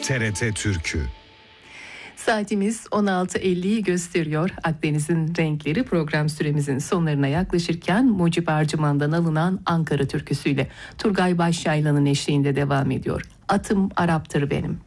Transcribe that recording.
TRT Türkü. Saatimiz 16.50'yi gösteriyor. Akdeniz'in renkleri program süremizin sonlarına yaklaşırken Mucip Arcıman'dan alınan Ankara türküsüyle Turgay Başyaylan'ın eşliğinde devam ediyor. Atım Arap'tır benim.